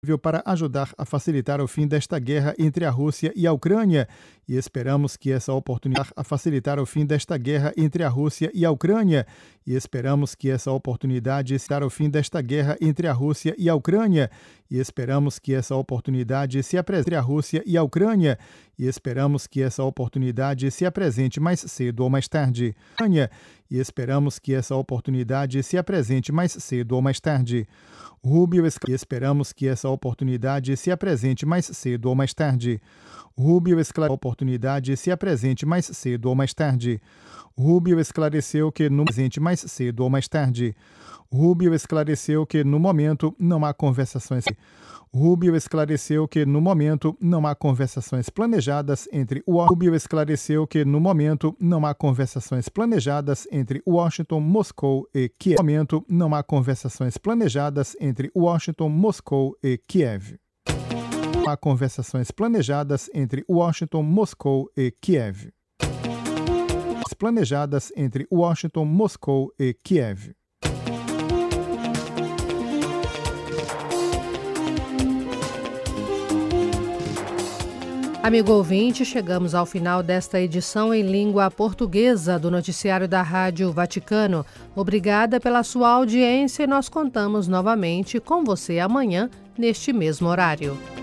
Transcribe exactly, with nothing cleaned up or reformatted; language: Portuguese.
para ajudar a facilitar o fim desta guerra entre a Rússia e a Ucrânia e esperamos que essa oportunidade a facilitar o fim desta guerra entre a Rússia e a Ucrânia e esperamos que essa oportunidade estar o fim desta guerra entre a Rússia e a Ucrânia e esperamos que essa oportunidade se apresente a Rússia e a Ucrânia e esperamos que essa oportunidade se apresente mais cedo ou mais tarde. E esperamos que essa oportunidade se apresente mais cedo ou mais tarde. Rubio e esperamos que essa oportunidade se apresente mais cedo ou mais tarde. Rubio esclareceu oportunidade se apresente mais cedo ou mais tarde. Rubio esclareceu que no presente mais cedo ou mais tarde. Rubio esclareceu que no momento não há conversações. Rubio esclareceu que no momento não há conversações planejadas entre o Rubio esclareceu que no momento não há conversações planejadas entre Washington, Moscou e Kiev. No momento não há conversações planejadas entre Washington, Moscou e Kiev. Há conversações planejadas entre Washington, Moscou e Kiev. Planejadas entre Washington, Moscou e Kiev. Amigo ouvinte, chegamos ao final desta edição em língua portuguesa do noticiário da Rádio Vaticano. Obrigada pela sua audiência e nós contamos novamente com você amanhã, neste mesmo horário.